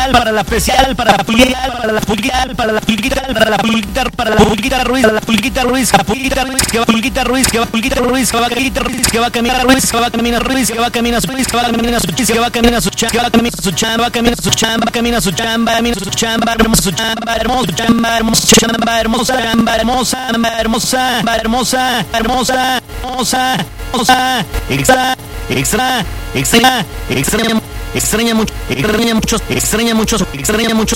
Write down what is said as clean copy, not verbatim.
especial, para la especial, para la pulguita, para la pulguita, para la pulguita, para la pulguita, para la pulguita Ruiz, la pulguita Ruiz, la pulguita Ruiz, que va pulguita Ruiz, que va pulguita Ruiz, que va pulguita Ruiz, que va a caminar Ruiz, que va a caminar Ruiz, que va a caminar Ruiz, que va a caminar su chis, que va a caminar su chamba, que va a caminar su chamba, va a caminar su chamba, va a caminar su chamba, camina su chamba, hermoso chamba, hermoso chamba, hermoso chamba, hermosa chamba, hermosa, hermosa, hermosa, hermosa, hermosa, hermosa, extra, extra, extra, extraña mucho, extraña mucho, extraña mucho, extraña mucho, extraña mucho,